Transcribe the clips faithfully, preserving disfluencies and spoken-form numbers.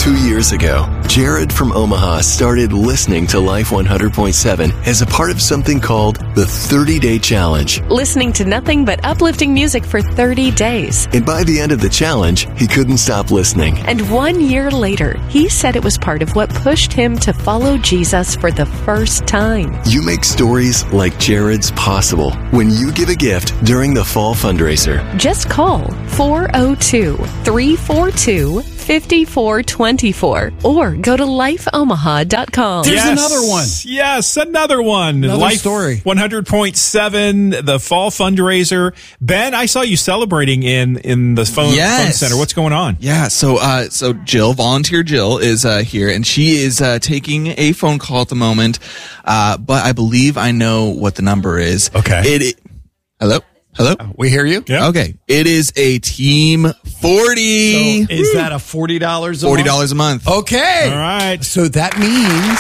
Two years ago, Jared from Omaha started listening to Life one hundred point seven as a part of something called the thirty-day challenge. Listening to nothing but uplifting music for thirty days. And by the end of the challenge, he couldn't stop listening. And one year later, he said it was part of what pushed him to follow Jesus for the first time. You make stories like Jared's possible when you give a gift during the fall fundraiser. Just call four oh two, three four two, five four two four or go to life omaha dot com. There's Yes. another one. Yes, another one. Another Life story. one hundred point seven, the fall fundraiser. Ben, I saw you celebrating in in the phone, Yes. phone center. What's going on? Yeah, so uh, so Jill, volunteer Jill, is uh, here, and she is uh, taking a phone call at the moment. Uh, but I believe I know what the number is. Okay. It. it hello. Hello. We hear you. Yeah. Okay. It is a Team forty. So is that a forty dollars a Forty month? dollars a month. Okay. All right. So that means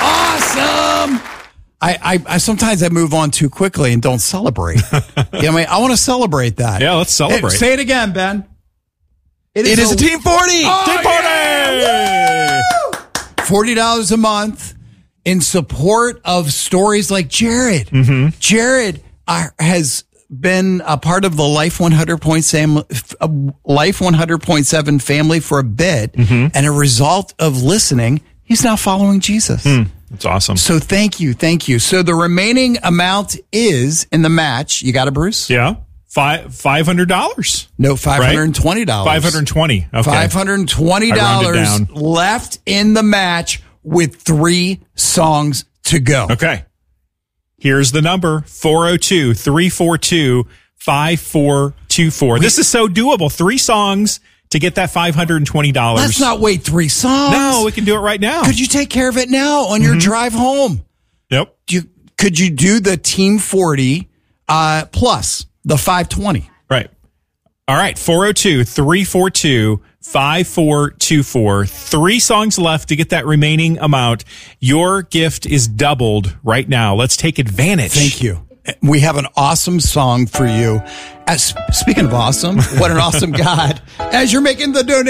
awesome. I, I, I sometimes I move on too quickly and don't celebrate. Yeah, I mean, I want to celebrate that. Yeah, let's celebrate. Hey, say it again, Ben. It is a Team forty. Oh, Team forty! yeah. Woo! forty dollars a month in support of stories like Jared. Mm-hmm. Jared uh, has been a part of the Life one hundred point seven, uh, Life one hundred point seven family for a bit, Mm-hmm. and a result of listening, he's now following Jesus. Mm, that's awesome. So thank you, thank you. So the remaining amount is in the match. You got it, Bruce? Yeah. Five five hundred dollars. No, five hundred and twenty dollars. Five hundred and twenty. Okay. Five hundred and twenty I rounded dollars down. left in the match with three songs to go. Okay. Here's the number: four oh two, three four two, five four two four. This is so doable. Three songs to get that five hundred and twenty dollars. Let's not wait three songs. No, we can do it right now. Could you take care of it now on your drive home? Yep. Do you, could you do the Team forty uh, plus the five twenty? Right. All right. four oh two, three four two, five four two four. Three songs left to get that remaining amount. Your gift is doubled right now. Let's take advantage. Thank you. We have an awesome song for you. As speaking of awesome, what an awesome God. As you're making the donation.